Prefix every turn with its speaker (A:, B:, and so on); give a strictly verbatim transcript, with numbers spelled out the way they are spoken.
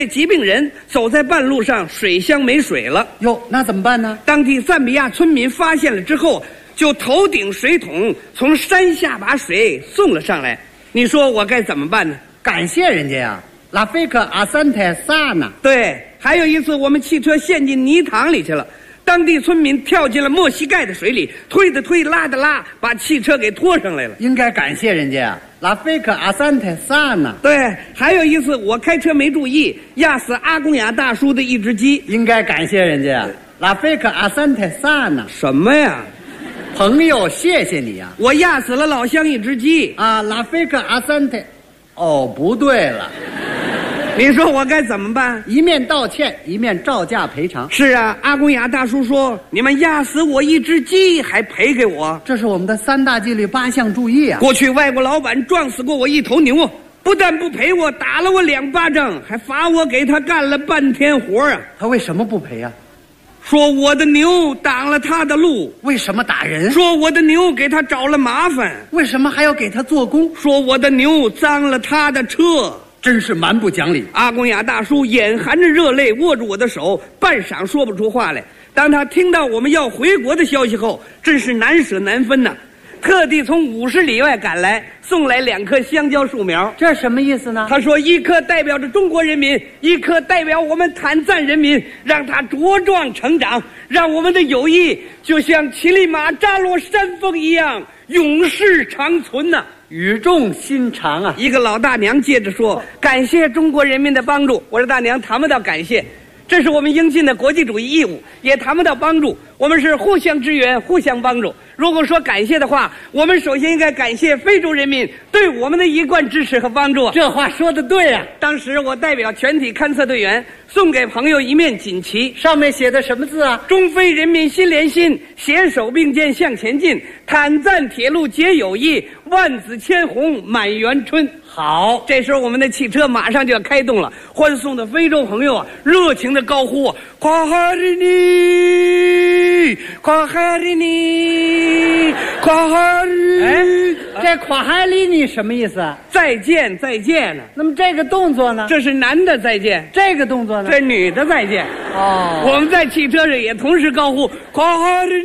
A: 疾病人走在半路上，水箱没水了。
B: 哟，那怎么办呢？
A: 当地赞比亚村民发现了之后，就头顶水桶从山下把水送了上来。你说我该怎么办呢？
B: 感谢人家呀，拉菲克阿三泰萨呢？
A: 对，还有一次我们汽车陷进泥塘里去了。当地村民跳进了没膝盖的水里，推的推，拉的拉，把汽车给拖上来了。
B: 应该感谢人家啊，拉菲克阿三泰萨呢？
A: 对，还有一次我开车没注意，压死阿公雅大叔的一只鸡。
B: 应该感谢人家啊，拉菲克阿三泰萨呢？
A: 什么呀？
B: 朋友，谢谢你呀！
A: 我压死了老乡一只鸡
B: 啊，拉菲克阿三泰，哦，不对了。
A: 你说我该怎么办？
B: 一面道歉，一面照价赔偿。
A: 是啊，阿公雅大叔说：“你们压死我一只鸡，还赔给我。”
B: 这是我们的三大纪律八项注意啊！
A: 过去外国老板撞死过我一头牛，不但不赔我，打了我两巴掌，还罚我给他干了半天活啊！
B: 他为什么不赔啊？
A: 说我的牛挡了他的路。
B: 为什么打人？
A: 说我的牛给他找了麻烦。
B: 为什么还要给他做工？
A: 说我的牛脏了他的车。
B: 真是蛮不讲理！
A: 阿公雅大叔眼含着热泪握住我的手，半晌说不出话来。当他听到我们要回国的消息后，真是难舍难分呐、啊，特地从五十里外赶来，送来两棵香蕉树苗。
B: 这什么意思呢？
A: 他说一棵代表着中国人民，一棵代表我们坦赞人民，让它茁壮成长，让我们的友谊就像乞力马扎罗山峰一样永世长存呐、啊。
B: 语重心长啊！
A: 一个老大娘接着说：“感谢中国人民的帮助。”我说：“大娘，谈不到感谢，这是我们应尽的国际主义义务，也谈不到帮助。我们是互相支援，互相帮助。如果说感谢的话，我们首先应该感谢非洲人民对我们的一贯支持和帮助。”
B: 这话说得对啊！
A: 当时我代表全体勘测队员送给朋友一面锦旗，
B: 上面写的什么字啊？
A: 中非人民心连心，携手并肩向前进，坦赞铁路结友谊，万紫千红满园春。
B: 好，
A: 这时候我们的汽车马上就要开动了，欢送的非洲朋友啊，热情的高呼：“夸哈里尼，夸哈里尼，夸哈里。”
B: 哎，这夸哈里尼什么意思啊？
A: 再见，再见呢。
B: 那么这个动作呢？
A: 这是男的再见，
B: 这个动作呢？
A: 这女的再见。
B: 哦，
A: 我们在汽车上也同时高呼：“夸哈里。”